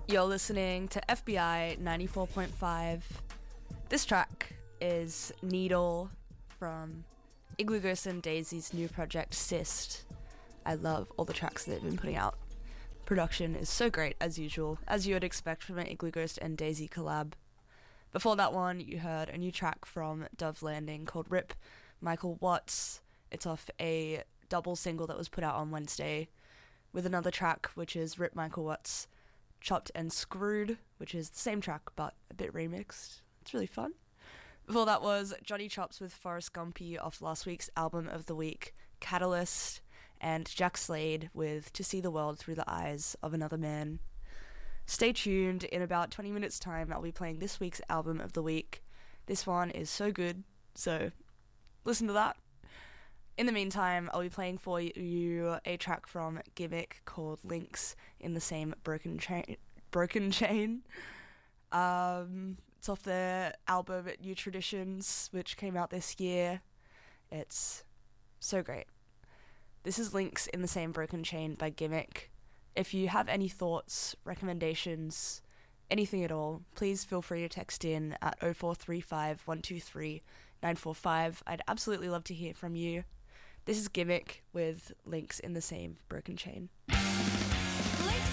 You're listening to FBI 94.5. This track is Needle from Igloo Ghost and Daisy's new project, Cyst. I love all the tracks that they've been putting out. Production is so great, as usual, as you would expect from an Igloo Ghost and Daisy collab. Before that one, you heard a new track from Dove Landing called Rip Michael Watts. It's off a double single that was put out on Wednesday, with another track which is Rip Michael Watts Chopped and Screwed, which is the same track but a bit remixed. It's really fun. Before that was Johnny Chops with Forrest Gumpy off last week's album of the week, Catalyst, and Jack Slade with To See the World Through the Eyes of Another Man. Stay tuned, in about 20 minutes time I'll be playing this week's album of the week. This one is so good, so listen to that. In the meantime, I'll be playing for you a track from Gimmick called Links in the Same Broken Chain. It's off their album New Traditions, which came out this year. It's so great. This is Links in the Same Broken Chain by Gimmick. If you have any thoughts, recommendations, anything at all, please feel free to text in at 0435 123 945. I'd absolutely love to hear from you. This is Gimmick with Links in the Same Broken Chain.